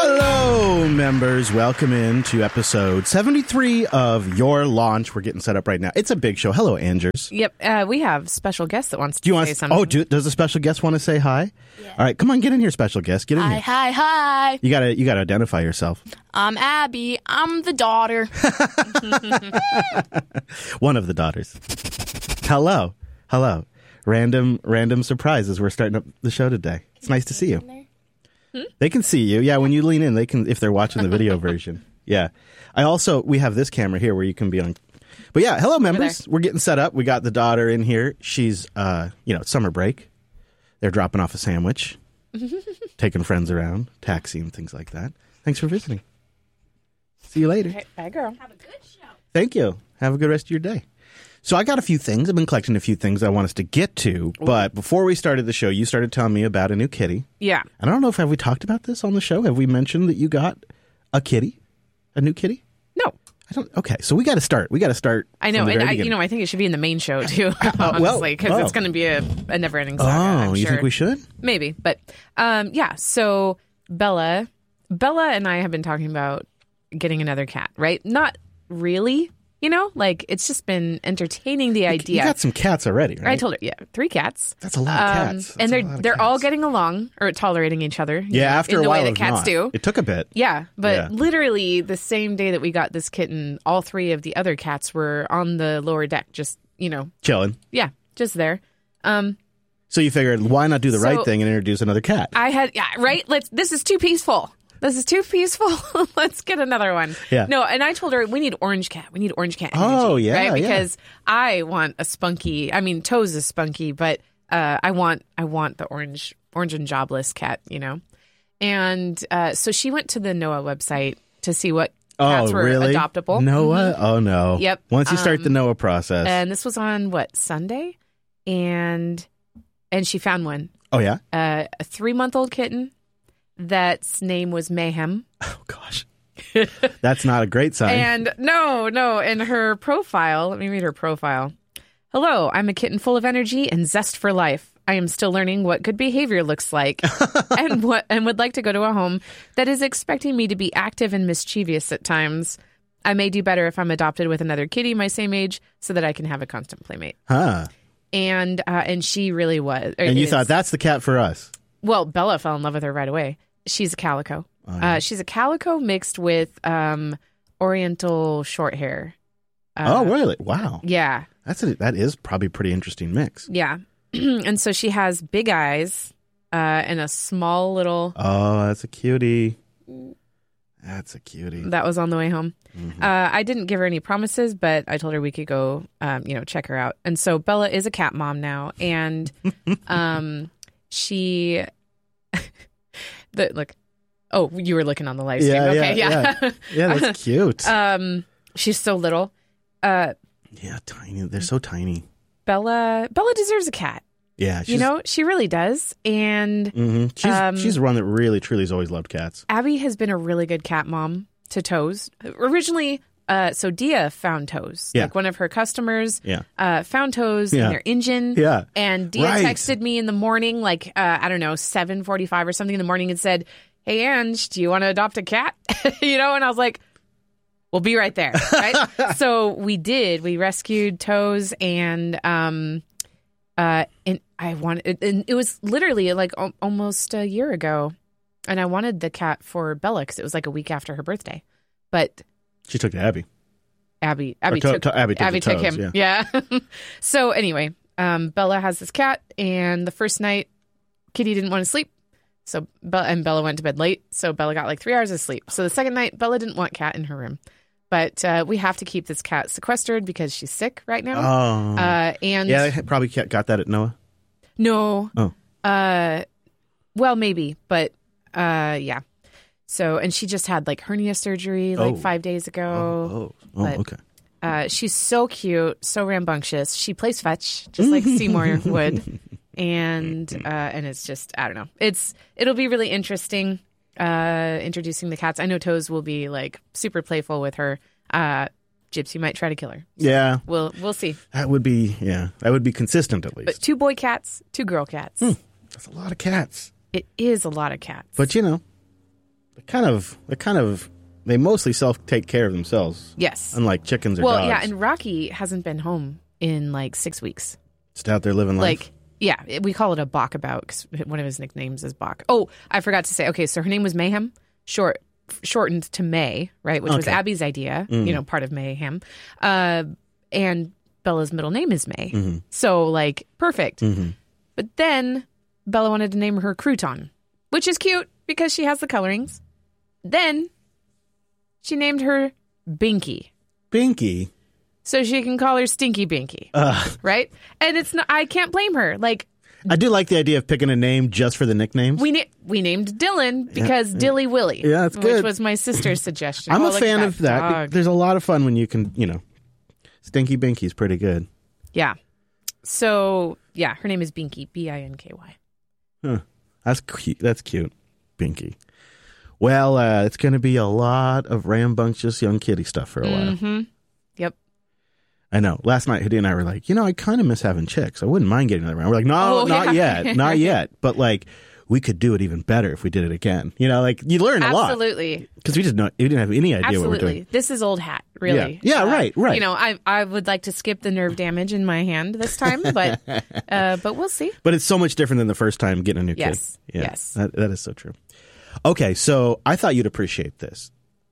Hello, members. Welcome in to episode 73 of Your Launch. We're getting set up right now. It's a big show. Hello, Angers. Yep. We have special guest that wants to say something. Oh, does the special guest want to say hi? Yeah. All right, come on, get in here, special guest. Get in here. Hi. You gotta identify yourself. I'm Abby. I'm the daughter. One of the daughters. Hello. Random surprises. We're starting up the show today. It's nice to see you. They can see you. Yeah, when you lean in, they can, if they're watching the video version. Yeah. We have this camera here where you can be on. But yeah, hello, members. We're getting set up. We got the daughter in here. She's, it's summer break. They're dropping off a sandwich, taking friends around, taxiing, things like that. Thanks for visiting. See you later. Hey, bye, girl. Have a good show. Thank you. Have a good rest of your day. So I got a few things. I've been collecting a few things I want us to get to. But before we started the show, you started telling me about a new kitty. Yeah. And I don't know have we talked about this on the show? Have we mentioned that you got a kitty? A new kitty? No. Okay, so we got to start. I know, and I think it should be in the main show too, honestly, because it's going to be a never-ending saga. I'm you sure. think we should? Maybe, but yeah. So Bella and I have been talking about getting another cat, right? Not really. It's just been entertaining the idea. You got some cats already, right? I told her, 3 cats. That's a lot of cats. And they're all getting along or tolerating each other. After in a while, the way that cats do. It took a bit. Yeah, but literally the same day that we got this kitten, all 3 of the other cats were on the lower deck, just chilling. Yeah, just there. So you figured, why not do the right thing and introduce another cat? Right. This is too peaceful. Let's get another one. Yeah. No, and I told her we need orange cat. We need orange cat energy. Oh, yeah, right? Because I want a spunky. I mean, Toes is spunky, but I want the orange and jobless cat. And so she went to the NOAA website to see what cats were adoptable. NOAA? Oh no. Yep. Once you start the NOAA process, and this was on Sunday, and she found one. Oh yeah. A 3-month-old kitten. That's name was Mayhem. Oh, gosh. That's not a great sign. And no. In her profile, let me read her profile. Hello, I'm a kitten full of energy and zest for life. I am still learning what good behavior looks like and would like to go to a home that is expecting me to be active and mischievous at times. I may do better if I'm adopted with another kitty my same age so that I can have a constant playmate. Huh. And she really was. And you thought, that's the cat for us. Well, Bella fell in love with her right away. She's a calico. Oh, yeah. She's a calico mixed with Oriental short hair. Oh, really? Wow. Yeah. That is probably a pretty interesting mix. Yeah. And so she has big eyes and a small little... Oh, that's a cutie. That's a cutie. That was on the way home. Mm-hmm. I didn't give her any promises, but I told her we could go, check her out. And so Bella is a cat mom now. And she... Look. Oh, you were looking on the live stream. Okay, yeah. Yeah, that's cute. She's so little. Yeah, tiny. They're so tiny. Bella deserves a cat. Yeah. She really does. And she's one that really, truly has always loved cats. Abby has been a really good cat mom to Toes. Originally, so Dia found Toes. Yeah. Like one of her customers found Toes Yeah. in their engine. Yeah. And Dia texted me in the morning, 7:45 or something in the morning and said, "Hey, Ange, do you want to adopt a cat?" And I was like, we'll be right there. Right? So we did. We rescued Toes and I wanted, and it was literally almost a year ago. And I wanted the cat for Bella because it was a week after her birthday. But she took to Abby. Abby took him. Yeah. So anyway, Bella has this cat, and the first night, Kitty didn't want to sleep. So Bella went to bed late. So Bella got 3 hours of sleep. So the second night, Bella didn't want cat in her room. But we have to keep this cat sequestered because she's sick right now. Oh. And yeah, I probably got that at NOAA. No. Oh. Well, maybe, but yeah. So, and she just had hernia surgery 5 days ago. Okay. She's so cute, so rambunctious. She plays fetch, just like Seymour would. And it's just, I don't know. It'll be really interesting introducing the cats. I know Toes will be super playful with her. Gypsy might try to kill her. So yeah. We'll see. That would be consistent at least. But 2 boy cats, 2 girl cats. That's a lot of cats. It is a lot of cats. But the they mostly take care of themselves. Yes. Unlike chickens or well, dogs. yeah, and Rocky hasn't been home in like 6 weeks. Just out there living life. Yeah, we call it a Bakabout because one of his nicknames is Bak. Oh, I forgot to say. Okay, so her name was Mayhem, shortened to May, right? Which was Abby's idea. Part of Mayhem. And Bella's middle name is May, so perfect. But then Bella wanted to name her Crouton, which is cute because she has the colorings. Then she named her Binky. Binky. So she can call her Stinky Binky, right? And it's not. I can't blame her. I do like the idea of picking a name just for the nicknames. We named Dylan because Dilly Willy. Yeah, that's good. Which was my sister's suggestion. I'm a fan of that. Dog. There's a lot of fun when you can, Stinky Binky's pretty good. Yeah. So yeah, her name is Binky, Binky. Huh. That's cute. That's cute, Binky. Well, it's going to be a lot of rambunctious young kitty stuff for a while. Yep. I know. Last night, Hiddy and I were like, I kind of miss having chicks. I wouldn't mind getting another round. We're like, no, not yet. Not yet. But we could do it even better if we did it again. You learn a lot. Absolutely. Because we didn't have any idea what we're doing. This is old hat, really. Yeah, right. I would like to skip the nerve damage in my hand this time, but we'll see. But it's so much different than the first time getting a new kid. Yeah, yes. That is so true. Okay, so I thought you'd appreciate this.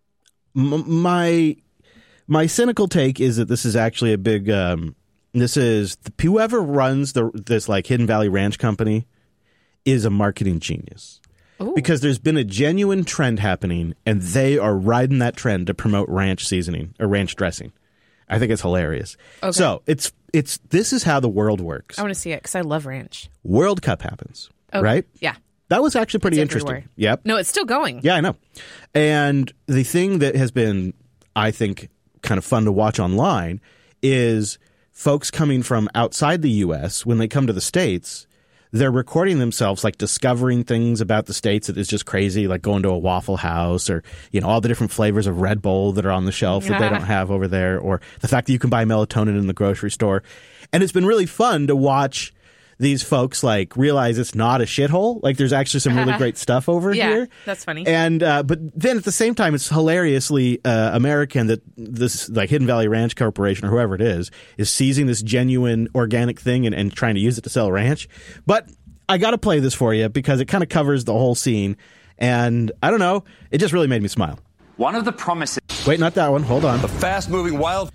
My cynical take is that this is actually a big. Whoever runs this Hidden Valley Ranch company is a marketing genius. Ooh. Because there's been a genuine trend happening, and they are riding that trend to promote ranch seasoning or ranch dressing. I think it's hilarious. Okay. So this is how the world works. I want to see it because I love ranch. World Cup happens, right? Yeah. That was actually pretty interesting. Everywhere. Yep. No, it's still going. Yeah, I know. And the thing that has been, I think, kind of fun to watch online is folks coming from outside the U.S., when they come to the States, they're recording themselves discovering things about the States that is just crazy, like going to a Waffle House or, all the different flavors of Red Bull that are on the shelf that they don't have over there, or the fact that you can buy melatonin in the grocery store. And it's been really fun to watch these folks realize it's not a shithole. There's actually some really great stuff over here. Yeah, that's funny. And but then at the same time, it's hilariously American that this Hidden Valley Ranch Corporation or whoever it is seizing this genuine organic thing and trying to use it to sell ranch. But I got to play this for you because it kind of covers the whole scene. And I don't know, it just really made me smile. One of the promises. Wait, not that one. Hold on. The fast-moving wild.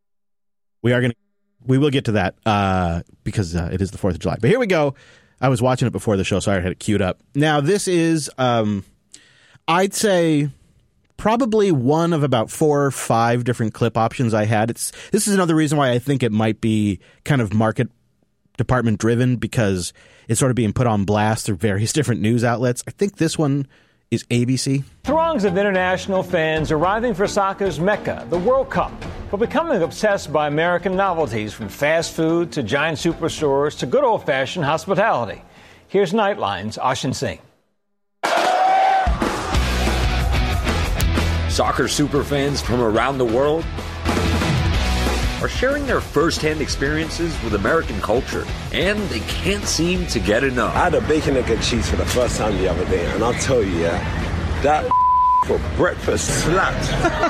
We will get to that because it is the 4th of July. But here we go. I was watching it before the show, so I had it queued up. Now, this is, I'd say, probably one of about 4 or 5 different clip options I had. This is another reason why I think it might be kind of market department driven because it's sort of being put on blast through various different news outlets. I think this one is ABC. Throngs of international fans arriving for soccer's Mecca, the World Cup, but becoming obsessed by American novelties from fast food to giant superstores to good old-fashioned hospitality. Here's Nightline's Ashin Singh. Soccer superfans from around the world are sharing their first-hand experiences with American culture, and they can't seem to get enough. I had a bacon, egg, and cheese for the first time the other day, and I'll tell you, that for breakfast slapped.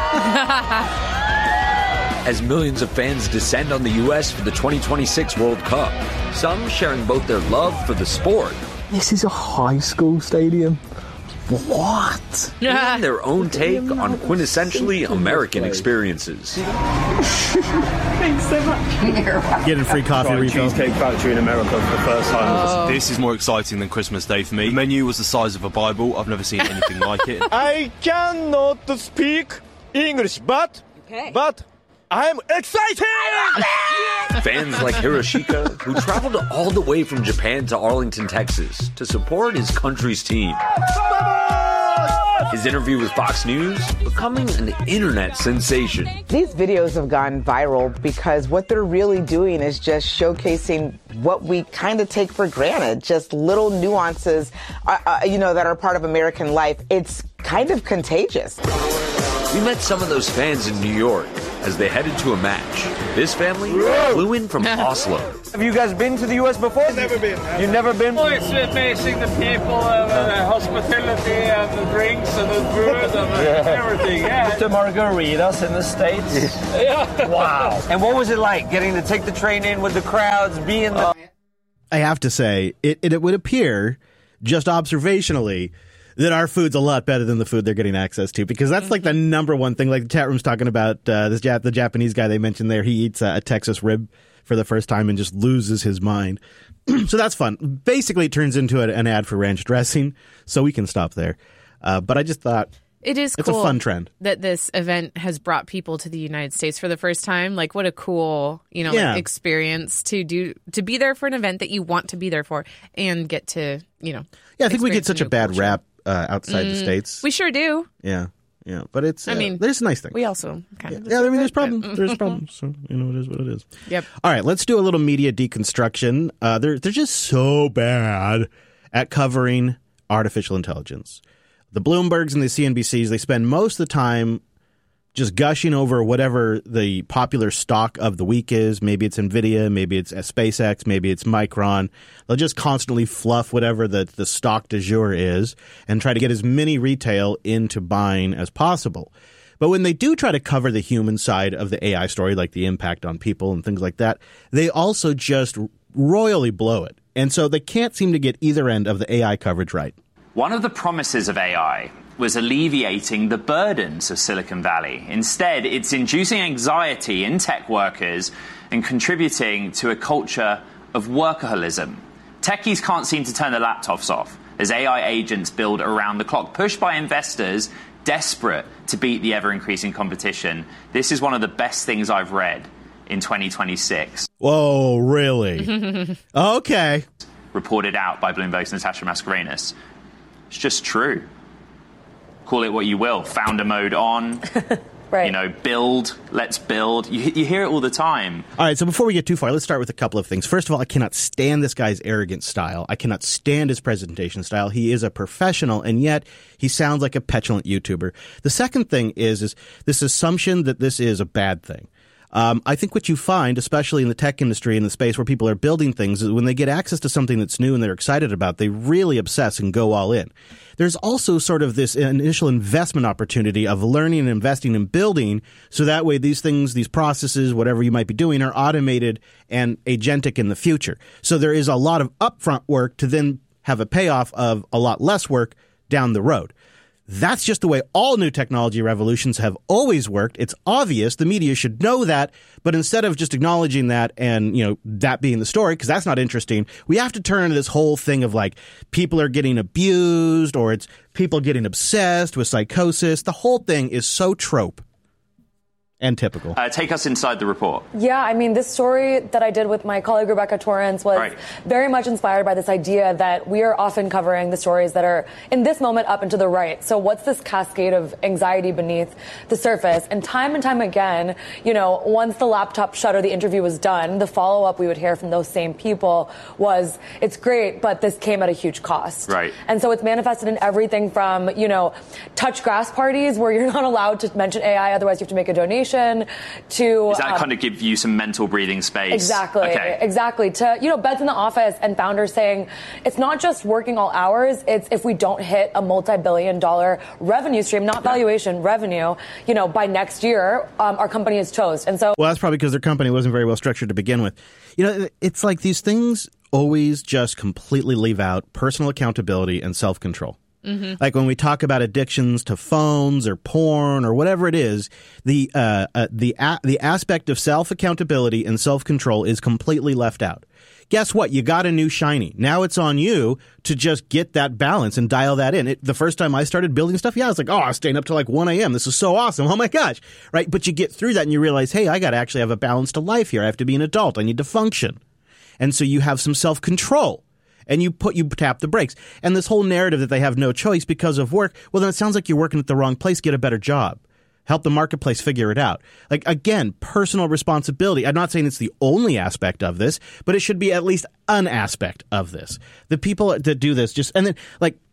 As millions of fans descend on the U.S. for the 2026 World Cup, some sharing both their love for the sport. This is a high school stadium. What? And their own take on quintessentially American experiences. Thanks so much. Getting free coffee refill. Cheesecake Factory in America for the first time. This is more exciting than Christmas Day for me. The menu was the size of a Bible. I've never seen anything like it. I cannot speak English, but I'm excited! Fans like Hiroshika, who traveled all the way from Japan to Arlington, Texas, to support his country's team. His interview with Fox News becoming an internet sensation. These videos have gone viral because what they're really doing is just showcasing what we kind of take for granted, just little nuances, that are part of American life. It's kind of contagious. We met some of those fans in New York as they headed to a match. This family flew in from Oslo. Have you guys been to the U.S. before? Never been. You've never been? Oh, it's amazing, the people, the hospitality, and the drinks, and the food, and everything. Yeah. The margaritas in the States? Yeah. Wow. And what was it like getting to take the train in with the crowds, be in the... I have to say, it would appear, just observationally, that our food's a lot better than the food they're getting access to, because that's like the number one thing. Like the chat room's talking about the Japanese guy they mentioned there. He eats a Texas rib for the first time and just loses his mind. So that's fun. Basically, it turns into an ad for ranch dressing, so we can stop there. But I just thought it's cool a fun trend that this event has brought people to the United States for the first time. Like, what a cool, like, experience to be there for an event that you want to be there for and get to, Yeah, I think we get such a bad culture. rap outside the States. We sure do. Yeah, but it's. I mean, there's nice things. We also kind of. Yeah, I mean, there's problems. There's problems. So it is what it is. Yep. All right, let's do a little media deconstruction. They're just so bad at covering artificial intelligence. The Bloombergs and the CNBCs, they spend most of the time just gushing over whatever the popular stock of the week is. Maybe it's NVIDIA, maybe it's SpaceX, maybe it's Micron. They'll just constantly fluff whatever the stock du jour is and try to get as many retail into buying as possible. But when they do try to cover the human side of the AI story, like the impact on people and things like that, they also just royally blow it. And so they can't seem to get either end of the AI coverage right. One of the promises of AI was alleviating the burdens of Silicon Valley. Instead, it's inducing anxiety in tech workers and contributing to a culture of workaholism. Techies can't seem to turn their laptops off as AI agents build around the clock, pushed by investors desperate to beat the ever-increasing competition. This is one of the best things I've read in 2026. Whoa, really? Okay. Reported out by Bloomberg's Natasha Mascarenhas. It's just true. Call it what you will. Founder mode on. Right. Build. Let's build. You hear it all the time. All right, so before we get too far, let's start with a couple of things. First of all, I cannot stand this guy's arrogant style. I cannot stand his presentation style. He is a professional, and yet he sounds like a petulant YouTuber. The second thing is this assumption that this is a bad thing. I think what you find, especially in the tech industry, in the space where people are building things, is when they get access to something that's new and they're excited about, they really obsess and go all in. There's also sort of this initial investment opportunity of learning and investing and building, so that way these things, these processes, whatever you might be doing, are automated and agentic in the future. So there is a lot of upfront work to then have a payoff of a lot less work down the road. That's just the way all new technology revolutions have always worked. It's obvious. The media should know that. But instead of just acknowledging that and, that being the story, because that's not interesting, we have to turn to this whole thing of like people are getting abused or it's people getting obsessed with psychosis. The whole thing is so trope and typical. Take us inside the report. Yeah, I mean, this story that I did with my colleague Rebecca Torrance was very much inspired by this idea that we are often covering the stories that are in this moment up and to the right. So what's this cascade of anxiety beneath the surface? And time again, once the laptop shut or the interview was done, the follow-up we would hear from those same people was, it's great, but this came at a huge cost. Right. And so it's manifested in everything from, touch grass parties where you're not allowed to mention AI, otherwise you have to make a donation. To does that kind of give you some mental breathing space? Exactly. To beds in the office and founders saying it's not just working all hours, it's if we don't hit a multi-billion-dollar revenue stream, not valuation, revenue, by next year, our company is toast. And so, well, that's probably because their company wasn't very well structured to begin with. It's like these things always just completely leave out personal accountability and self-control. Mm-hmm. Like when we talk about addictions to phones or porn or whatever it is, the aspect of self-accountability and self-control is completely left out. Guess what? You got a new shiny. Now it's on you to just get that balance and dial that in. The first time I started building stuff, I was like, I was staying up till like 1 a.m. This is so awesome. Oh my gosh. Right? But you get through that and you realize, hey, I got to actually have a balanced life here. I have to be an adult. I need to function. And so you have some self-control. And you tap the brakes. And this whole narrative that they have no choice because of work, well, then it sounds like you're working at the wrong place. Get a better job. Help the marketplace figure it out. Like, again, personal responsibility. I'm not saying it's the only aspect of this, but it should be at least an aspect of this. The people that do this and then, like,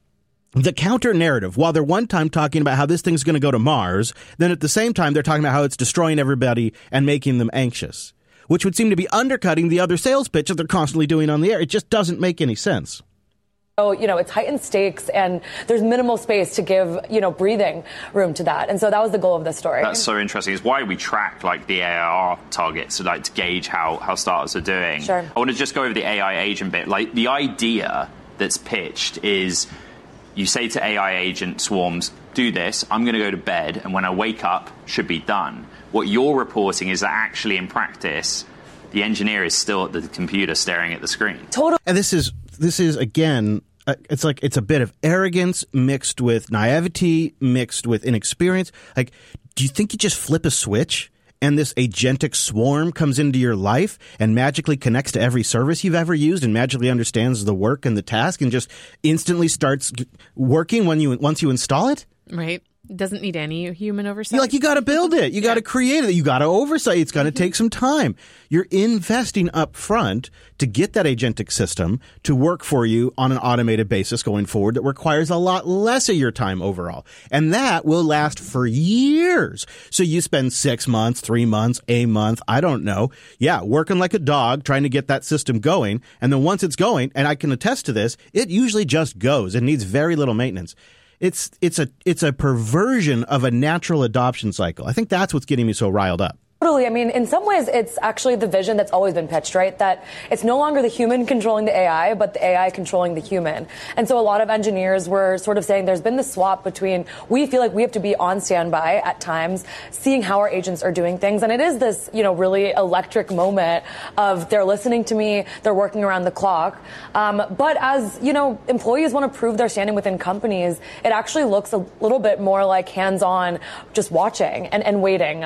the counter narrative, while they're one time talking about how this thing's going to go to Mars, then at the same time they're talking about how it's destroying everybody and making them anxious, which would seem to be undercutting the other sales pitch that they're constantly doing on the air. It just doesn't make any sense. So, it's heightened stakes and there's minimal space to give, breathing room to that. And so that was the goal of this story. That's so interesting. It's why we track like the ARR targets to gauge how startups are doing. Sure. I want to just go over the AI agent bit. Like the idea that's pitched is you say to AI agent swarms, do this, I'm going to go to bed, and when I wake up, should be done. What you're reporting is that actually in practice, the engineer is still at the computer staring at the screen. Totally. And this is again, it's like it's a bit of arrogance mixed with naivety, mixed with inexperience. Like, do you think you just flip a switch and this agentic swarm comes into your life and magically connects to every service you've ever used and magically understands the work and the task and just instantly starts working once you install it? Right. Doesn't need any human oversight. You got to build it. You got to create it. You got to oversight. It's going to take some time. You're investing up front to get that agentic system to work for you on an automated basis going forward that requires a lot less of your time overall. And that will last for years. So you spend 6 months, 3 months, a month, I don't know. Yeah, working like a dog trying to get that system going. And then once it's going, and I can attest to this, it usually just goes. It needs very little maintenance. It's a perversion of a natural adoption cycle. I think that's what's getting me so riled up. Totally. I mean, in some ways, it's actually the vision that's always been pitched, right? That it's no longer the human controlling the AI, but the AI controlling the human. And so a lot of engineers were sort of saying there's been this swap between we feel like we have to be on standby at times, seeing how our agents are doing things. And it is this, really electric moment of they're listening to me, they're working around the clock. But as, employees want to prove their standing within companies, it actually looks a little bit more like hands-on, just watching and waiting.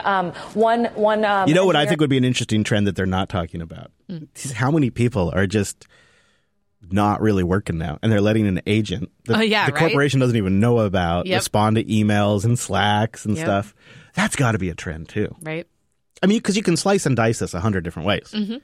What I think would be an interesting trend that they're not talking about is how many people are just not really working now, and they're letting an agent the corporation doesn't even know about respond to emails and Slacks and stuff. That's got to be a trend too, right? I mean, because you can slice and dice this 100 different ways. Mm-hmm.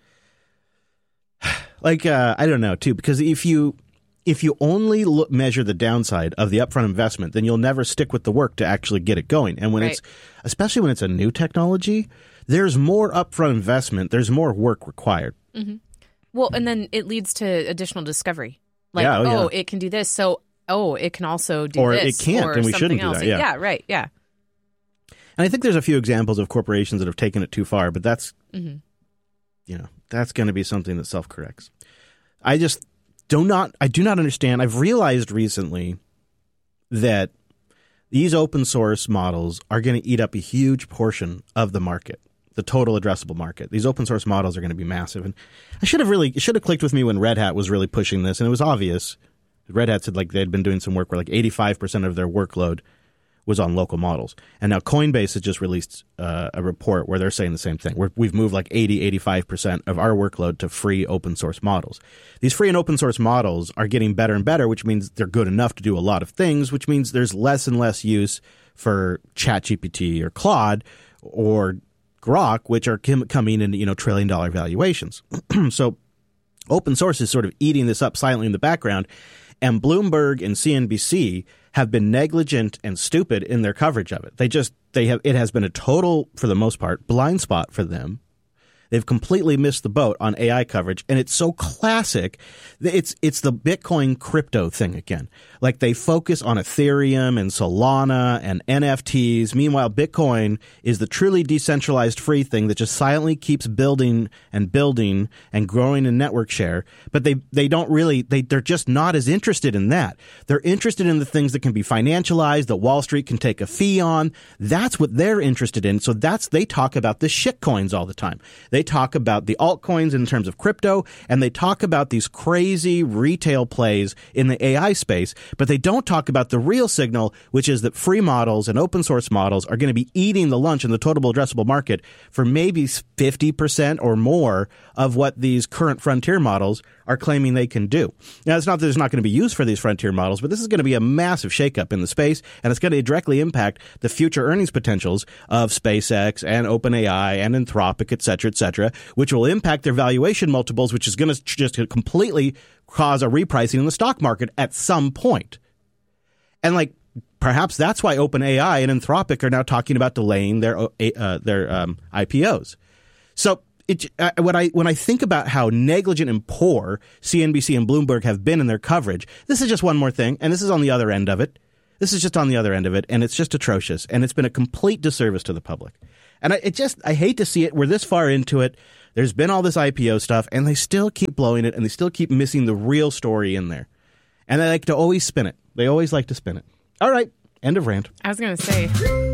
I don't know too, because if you only measure the downside of the upfront investment, then you'll never stick with the work to actually get it going. And when especially when it's a new technology, there's more upfront investment. There's more work required. Mm-hmm. Well, and then it leads to additional discovery. Like, it can do this. So, it can also do or this. Or it can't, and we shouldn't else. do that. Yeah, right. Yeah. And I think there's a few examples of corporations that have taken it too far, but that's, that's going to be something that self-corrects. I do not understand. I've realized recently that these open source models are going to eat up a huge portion of the market, the total addressable market. These open source models are going to be massive. And it should have clicked with me when Red Hat was really pushing this. And it was obvious. Red Hat said they'd been doing some work where 85% of their workload was on local models. And now Coinbase has just released a report where they're saying the same thing. We've moved 85% of our workload to free open source models. These free and open source models are getting better and better, which means they're good enough to do a lot of things, which means there's less and less use for ChatGPT or Claude or Grok, which are coming in, $1 trillion valuations. So open source is sort of eating this up silently in the background. And Bloomberg and CNBC have been negligent and stupid in their coverage of it. It has been a total, for the most part, blind spot for them. They've completely missed the boat on AI coverage, and it's so classic. It's the Bitcoin crypto thing again. Like they focus on Ethereum and Solana and NFTs. Meanwhile, Bitcoin is the truly decentralized free thing that just silently keeps building and growing in network share. But they're just not as interested in that. They're interested in the things that can be financialized, that Wall Street can take a fee on. That's what they're interested in. So they talk about the shit coins all the time. They talk about the altcoins in terms of crypto, and they talk about these crazy retail plays in the AI space, but they don't talk about the real signal, which is that free models and open source models are going to be eating the lunch in the total addressable market for maybe 50% or more of what these current frontier models are claiming they can do. Now, it's not that it's not going to be used for these frontier models, but this is going to be a massive shakeup in the space, and it's going to directly impact the future earnings potentials of SpaceX and OpenAI and Anthropic, et cetera, which will impact their valuation multiples, which is going to just completely cause a repricing in the stock market at some point. And like, perhaps that's why OpenAI and Anthropic are now talking about delaying their IPOs. So when I think about how negligent and poor CNBC and Bloomberg have been in their coverage, this is just one more thing, and this is on the other end of it. This is just on the other end of it, and it's just atrocious, and it's been a complete disservice to the public. And I hate to see it. We're this far into it. There's been all this IPO stuff, and they still keep blowing it, and they still keep missing the real story in there. And they like to always spin it. They always like to spin it. All right. End of rant. I was going to say...